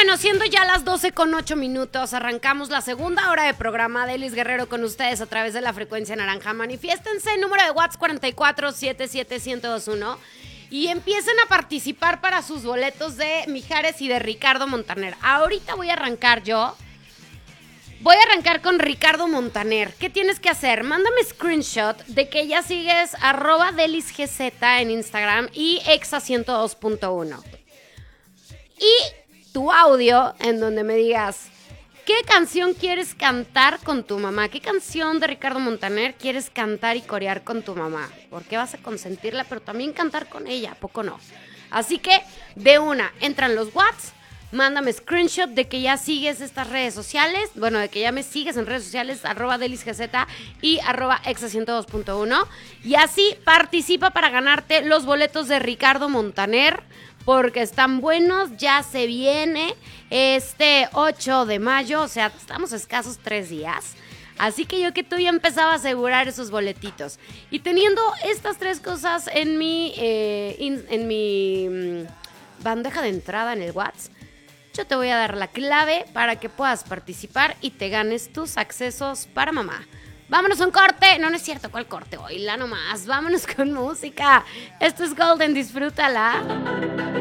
bueno, siendo ya las 12:08, arrancamos la segunda hora de programa de Elis Guerrero con ustedes a través de la frecuencia naranja. Manifiéstense, número de WhatsApp 44-77121 y empiecen a participar para sus boletos de Mijares y de Ricardo Montaner. Ahorita voy a arrancar yo. Voy a arrancar con Ricardo Montaner. ¿Qué tienes que hacer? Mándame screenshot de que ya sigues @delisgz en Instagram y exa102.1. Y tu audio en donde me digas qué canción quieres cantar con tu mamá, qué canción de Ricardo Montaner quieres cantar y corear con tu mamá, porque vas a consentirla, pero también cantar con ella, ¿a poco no? Así que de una, entran los WhatsApp, mándame screenshot de que ya sigues estas redes sociales, bueno, de que ya me sigues en redes sociales, @delisgz y @exa102.1, y así participa para ganarte los boletos de Ricardo Montaner, porque están buenos, ya se viene este 8 de mayo, o sea, estamos a escasos 3 días. Así que yo que tú ya empezaba a asegurar esos boletitos. Y teniendo estas tres cosas en mi bandeja de entrada en el WhatsApp, yo te voy a dar la clave para que puedas participar y te ganes tus accesos para mamá. Vámonos a un corte. No, no es cierto, ¿cuál corte? Oíla nomás. Vámonos con música. Esto es Golden, disfrútala.